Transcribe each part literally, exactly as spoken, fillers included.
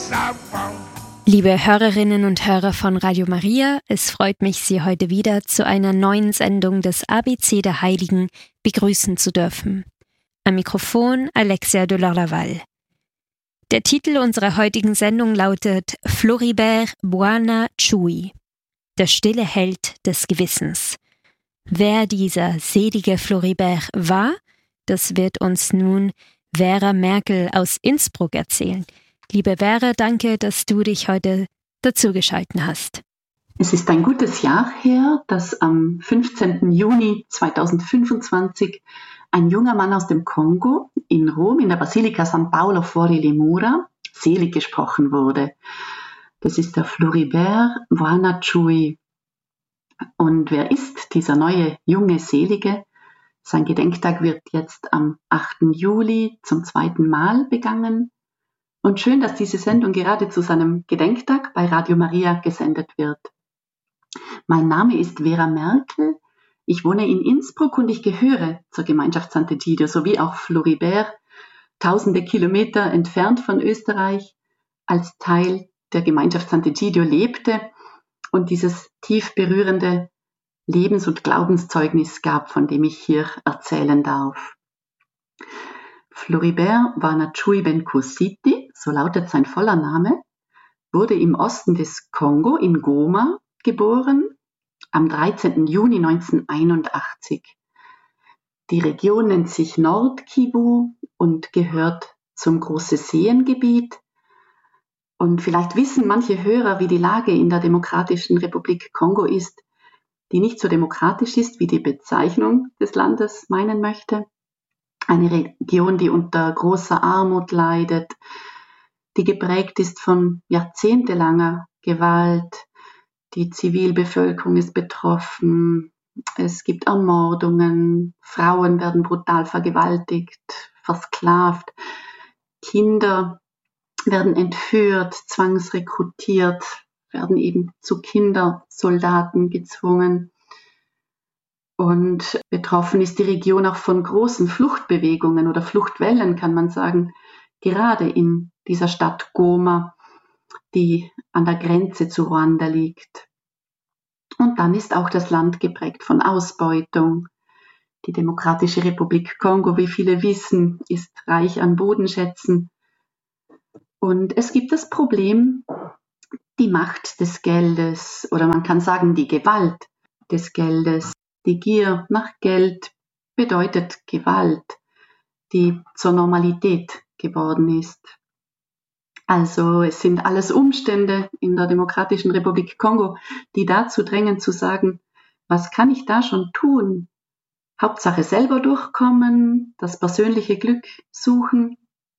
Liebe Hörerinnen und Hörer von Radio Maria, es freut mich, Sie heute wieder zu einer neuen Sendung des A B C der Heiligen begrüßen zu dürfen. Am Mikrofon Alexia de Lorlaval. Der Titel unserer heutigen Sendung lautet Floribert Boana Chui, der stille Held des Gewissens. Wer dieser selige Floribert war, das wird uns nun Vera Merkel aus Innsbruck erzählen. Liebe Vera, danke, dass du dich heute dazugeschaltet hast. Es ist ein gutes Jahr her, dass am fünfzehnten Juni zweitausendfünfundzwanzig ein junger Mann aus dem Kongo in Rom in der Basilika San Paolo fuori le Mura selig gesprochen wurde. Das ist der Floribert Boana Chui. Und wer ist dieser neue junge Selige? Sein Gedenktag wird jetzt am achten Juli zum zweiten Mal begangen. Und schön, dass diese Sendung gerade zu seinem Gedenktag bei Radio Maria gesendet wird. Mein Name ist Vera Merkel. Ich wohne in Innsbruck und ich gehöre zur Gemeinschaft Sant'Egidio, sowie auch Floribert, tausende Kilometer entfernt von Österreich, als Teil der Gemeinschaft Sant'Egidio lebte und dieses tief berührende Lebens- und Glaubenszeugnis gab, von dem ich hier erzählen darf. Floribert Boana Chui Benkositi, so lautet sein voller Name, wurde im Osten des Kongo in Goma geboren, am dreizehnten Juni neunzehnhunderteinundachtzig. Die Region nennt sich Nord-Kivu und gehört zum Große Seengebiet. Und vielleicht wissen manche Hörer, wie die Lage in der Demokratischen Republik Kongo ist, die nicht so demokratisch ist, wie die Bezeichnung des Landes meinen möchte. Eine Region, die unter großer Armut leidet, die geprägt ist von jahrzehntelanger Gewalt. Die Zivilbevölkerung ist betroffen. Es gibt Ermordungen. Frauen werden brutal vergewaltigt, versklavt. Kinder werden entführt, zwangsrekrutiert, werden eben zu Kindersoldaten gezwungen. Und betroffen ist die Region auch von großen Fluchtbewegungen oder Fluchtwellen, kann man sagen, gerade in dieser Stadt Goma, die an der Grenze zu Ruanda liegt. Und dann ist auch das Land geprägt von Ausbeutung. Die Demokratische Republik Kongo, wie viele wissen, ist reich an Bodenschätzen. Und es gibt das Problem, die Macht des Geldes, oder man kann sagen, die Gewalt des Geldes. Die Gier nach Geld bedeutet Gewalt, die zur Normalität geworden ist. Also es sind alles Umstände in der Demokratischen Republik Kongo, die dazu drängen zu sagen, was kann ich da schon tun? Hauptsache selber durchkommen, das persönliche Glück suchen.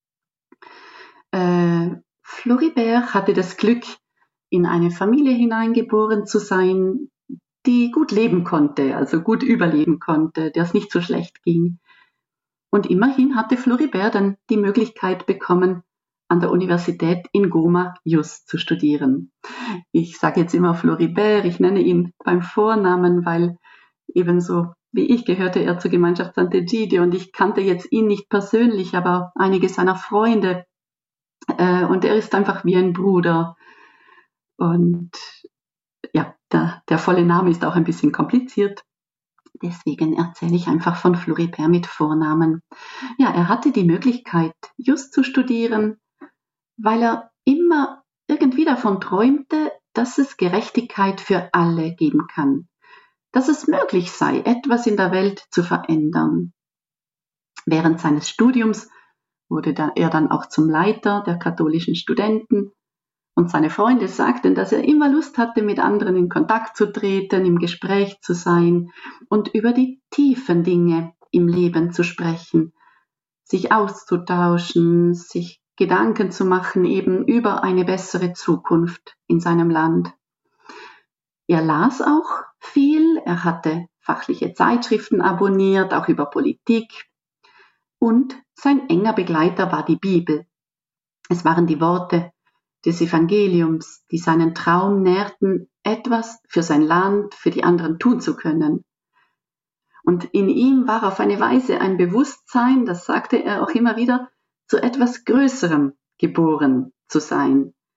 Äh, Floribert hatte das Glück, in eine Familie hineingeboren zu sein, die gut leben konnte, also gut überleben konnte, der es nicht so schlecht ging. Und immerhin hatte Floribert dann die Möglichkeit bekommen, an der Universität in Goma Jus zu studieren. Ich sage jetzt immer Floribert, ich nenne ihn beim Vornamen, weil ebenso wie ich gehörte er zur Gemeinschaft Sant'Egidio und ich kannte jetzt ihn nicht persönlich, aber einige seiner Freunde. Äh, und er ist einfach wie ein Bruder. Und ja, der, der volle Name ist auch ein bisschen kompliziert. Deswegen erzähle ich einfach von Floribert mit Vornamen. Ja, er hatte die Möglichkeit, Jus zu studieren, weil er immer irgendwie davon träumte, dass es Gerechtigkeit für alle geben kann. Dass es möglich sei, etwas in der Welt zu verändern. Während seines Studiums wurde er dann auch zum Leiter der katholischen Studenten. Und seine Freunde sagten, dass er immer Lust hatte, mit anderen in Kontakt zu treten, im Gespräch zu sein und über die tiefen Dinge im Leben zu sprechen, sich auszutauschen, sich Gedanken zu machen eben über eine bessere Zukunft in seinem Land. Er las auch viel, er hatte fachliche Zeitschriften abonniert, auch über Politik. Und sein enger Begleiter war die Bibel. Es waren die Worte des Evangeliums, die seinen Traum nährten, etwas für sein Land, für die anderen tun zu können. Und in ihm war auf eine Weise ein Bewusstsein, das sagte er auch immer wieder, zu etwas Größerem geboren zu sein.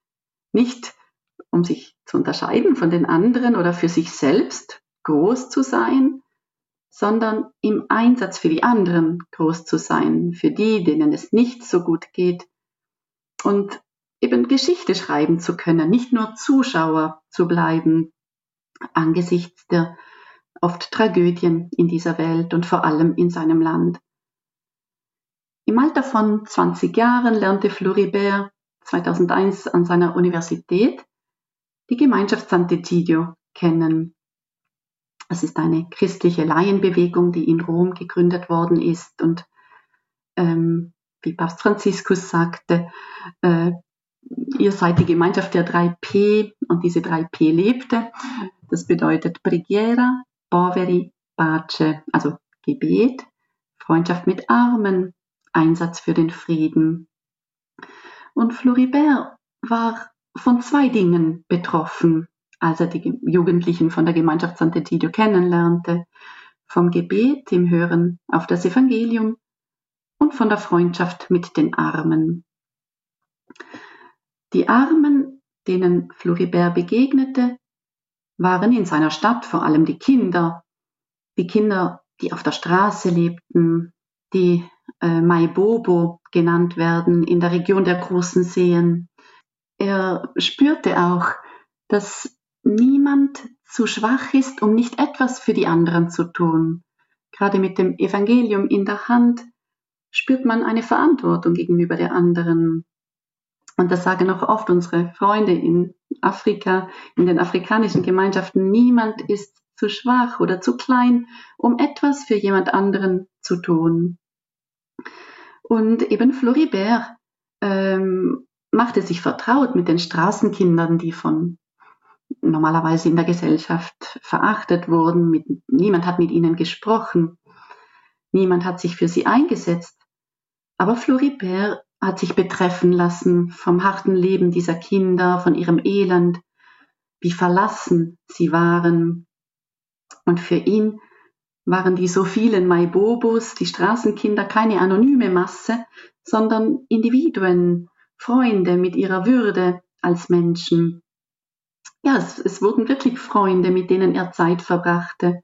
Nicht um sich zu unterscheiden von den anderen oder für sich selbst groß zu sein, sondern im Einsatz für die anderen groß zu sein, für die, denen es nicht so gut geht, und eben Geschichte schreiben zu können, nicht nur Zuschauer zu bleiben angesichts der oft Tragödien in dieser Welt und vor allem in seinem Land. Im Alter von zwanzig Jahren lernte Floribert zweitausendeins an seiner Universität die Gemeinschaft Sant'Egidio kennen. Es ist eine christliche Laienbewegung, die in Rom gegründet worden ist und ähm, wie Papst Franziskus sagte, äh, ihr seid die Gemeinschaft der drei P und diese drei P lebte. Das bedeutet Preghiera, Poveri, Pace, also Gebet, Freundschaft mit Armen, Einsatz für den Frieden. Und Floribert war von zwei Dingen betroffen, als er die Jugendlichen von der Gemeinschaft Sant'Egidio kennenlernte: vom Gebet im Hören auf das Evangelium und von der Freundschaft mit den Armen. Die Armen, denen Floribert begegnete, waren in seiner Stadt vor allem die Kinder, die Kinder, die auf der Straße lebten, die äh, Maibobo genannt werden, in der Region der großen Seen. Er spürte auch, dass niemand zu schwach ist, um nicht etwas für die anderen zu tun. Gerade mit dem Evangelium in der Hand spürt man eine Verantwortung gegenüber der anderen. Und das sagen auch oft unsere Freunde in Afrika, in den afrikanischen Gemeinschaften: Niemand ist zu schwach oder zu klein, um etwas für jemand anderen zu tun. Und eben Floribert ähm, machte sich vertraut mit den Straßenkindern, die von normalerweise in der Gesellschaft verachtet wurden. Mit, niemand hat mit ihnen gesprochen, niemand hat sich für sie eingesetzt. Aber Floribert hat sich betreffen lassen vom harten Leben dieser Kinder, von ihrem Elend, wie verlassen sie waren. Und für ihn waren die so vielen Maibobos, die Straßenkinder, keine anonyme Masse, sondern Individuen, Freunde mit ihrer Würde als Menschen. Ja, es, es wurden wirklich Freunde, mit denen er Zeit verbrachte.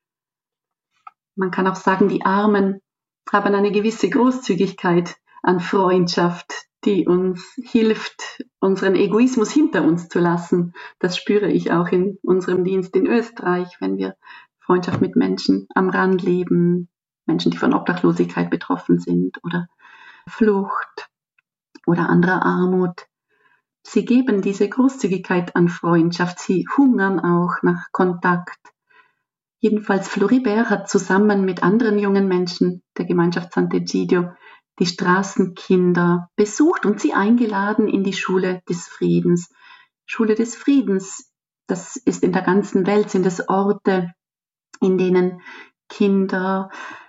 Man kann auch sagen, die Armen haben eine gewisse Großzügigkeit an Freundschaft, die uns hilft, unseren Egoismus hinter uns zu lassen. Das spüre ich auch in unserem Dienst in Österreich, wenn wir Freundschaft mit Menschen am Rand leben, Menschen, die von Obdachlosigkeit betroffen sind oder Flucht oder anderer Armut. Sie geben diese Großzügigkeit an Freundschaft, sie hungern auch nach Kontakt. Jedenfalls Floribert hat zusammen mit anderen jungen Menschen der Gemeinschaft Sant'Egidio die Straßenkinder besucht und sie eingeladen in die Schule des Friedens. Schule des Friedens, das ist in der ganzen Welt, sind es Orte, in denen Kinder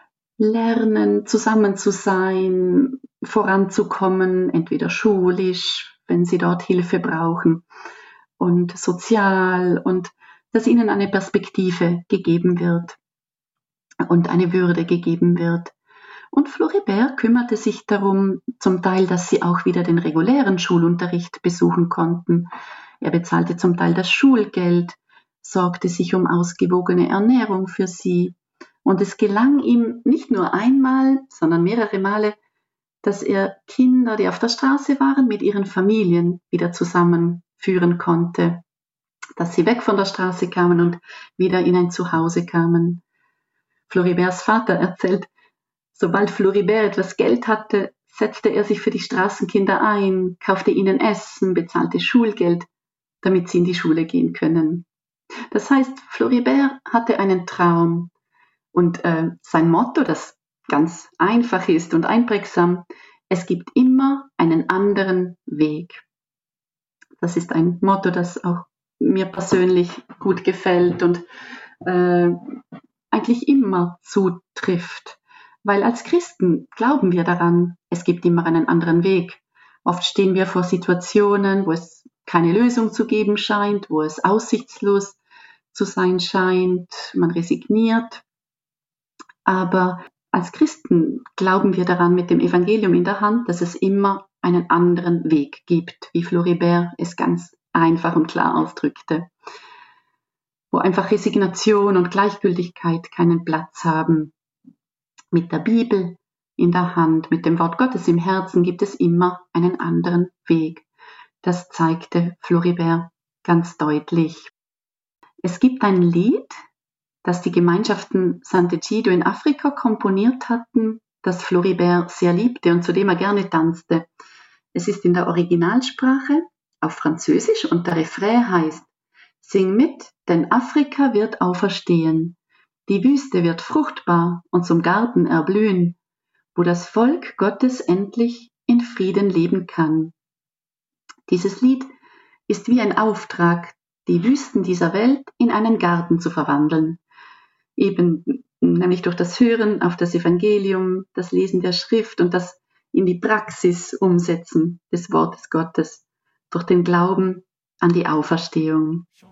lernen, zusammen zu sein, voranzukommen, entweder schulisch, wenn sie dort Hilfe brauchen, und sozial, und dass ihnen eine Perspektive gegeben wird und eine Würde gegeben wird. Und Floribert kümmerte sich darum, zum Teil, dass sie auch wieder den regulären Schulunterricht besuchen konnten. Er bezahlte zum Teil das Schulgeld, sorgte sich um ausgewogene Ernährung für sie. Und es gelang ihm nicht nur einmal, sondern mehrere Male, dass er Kinder, die auf der Straße waren, mit ihren Familien wieder zusammenführen konnte, dass sie weg von der Straße kamen und wieder in ein Zuhause kamen. Floriberts Vater erzählt, sobald Floribert etwas Geld hatte, setzte er sich für die Straßenkinder ein, kaufte ihnen Essen, bezahlte Schulgeld, damit sie in die Schule gehen können. Das heißt, Floribert hatte einen Traum und äh, sein Motto, das ganz einfach ist und einprägsam: Es gibt immer einen anderen Weg. Das ist ein Motto, das auch mir persönlich gut gefällt und äh, eigentlich immer zutrifft. Weil als Christen glauben wir daran, es gibt immer einen anderen Weg. Oft stehen wir vor Situationen, wo es keine Lösung zu geben scheint, wo es aussichtslos zu sein scheint, man resigniert. Aber als Christen glauben wir daran mit dem Evangelium in der Hand, dass es immer einen anderen Weg gibt, wie Floribert es ganz einfach und klar ausdrückte, wo einfach Resignation und Gleichgültigkeit keinen Platz haben. Mit der Bibel in der Hand, mit dem Wort Gottes im Herzen gibt es immer einen anderen Weg. Das zeigte Floribert ganz deutlich. Es gibt ein Lied, das die Gemeinschaften Sant'Egidio in Afrika komponiert hatten, das Floribert sehr liebte und zu dem er gerne tanzte. Es ist in der Originalsprache auf Französisch und der Refrain heißt: Sing mit, denn Afrika wird auferstehen. Die Wüste wird fruchtbar und zum Garten erblühen, wo das Volk Gottes endlich in Frieden leben kann. Dieses Lied ist wie ein Auftrag, die Wüsten dieser Welt in einen Garten zu verwandeln. Eben nämlich durch das Hören auf das Evangelium, das Lesen der Schrift und das in die Praxis umsetzen des Wortes Gottes, durch den Glauben an die Auferstehung.